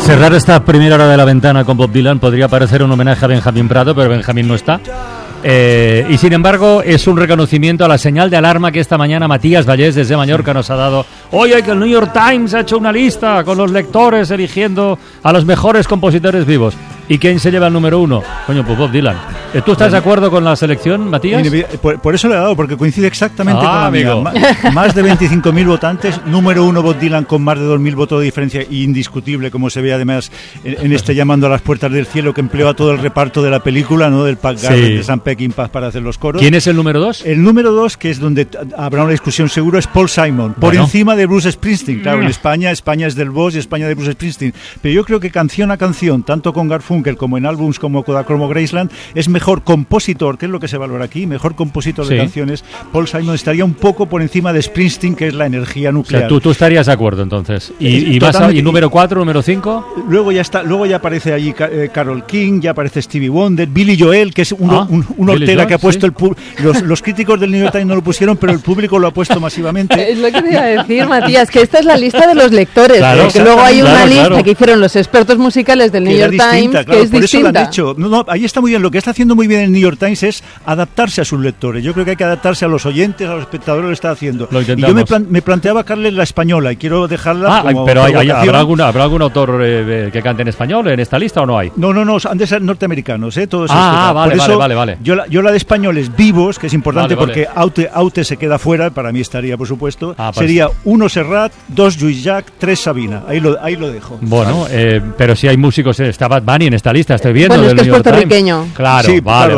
cerrar esta primera hora de La Ventana con Bob Dylan podría parecer un homenaje a Benjamín Prado, pero Benjamín no está. Y sin embargo es un reconocimiento a la señal de alarma que esta mañana Matías Vallés desde Mallorca nos ha dado. Oye, que el New York Times ha hecho una lista con los lectores eligiendo a los mejores compositores vivos. ¿Y quién se lleva el número 1? Coño, pues Bob Dylan. ¿Tú estás de acuerdo con la selección, Matías? Por eso le he dado, porque coincide exactamente con la mía. Más de 25.000 votantes, número 1 Bob Dylan con más de 2.000 votos de diferencia, indiscutible, como se ve además en este Llamando a las Puertas del Cielo, que empleó a todo el reparto de la película, ¿no? Del Pat Garrett, de Sam Peckinpah para hacer los coros. ¿Quién es el número 2? El número 2, que es donde habrá una discusión seguro, es Paul Simon, por encima de Bruce Springsteen. Claro, en España es del Boss y España de Bruce Springsteen. Pero yo creo que canción a canción, tanto con Garfunkel como en álbums como Kodachrome Graceland, es mejor compositor, que es lo que se valora aquí, mejor compositor de canciones. Paul Simon estaría un poco por encima de Springsteen, que es la energía nuclear. O sea, tú estarías de acuerdo entonces. ¿Y número 4, número 5? Luego ya aparece allí Carole King, ya aparece Stevie Wonder, Billy Joel, que es un hortera que ha puesto los críticos del New York Times no lo pusieron, pero el público lo ha puesto masivamente. Es lo que te iba a decir, Matías, que esta es la lista de los lectores, claro, porque luego hay una lista que hicieron los expertos musicales del New York Times, claro, que es por distinta. Eso lo han hecho. No, ahí está muy bien. Lo que está haciendo muy bien el New York Times es adaptarse a sus lectores. Yo creo que hay que adaptarse a los oyentes, a los espectadores, lo está haciendo. Lo y yo me planteaba, Carles, la española, y quiero dejarla como pero ¿habrá algún autor que cante en español en esta lista o no hay? No, han de ser norteamericanos, todos vale. Yo la de españoles vivos, que es importante porque Aute se queda fuera, para mí estaría, por supuesto, sería 1 Serrat, 2 Lluís Llach, 3 Sabina. Ahí lo dejo. Bueno, pero si hay músicos, está Bad Bunny en esta lista, estoy viendo. Bueno, es que es puertorriqueño. Claro, sí, vale.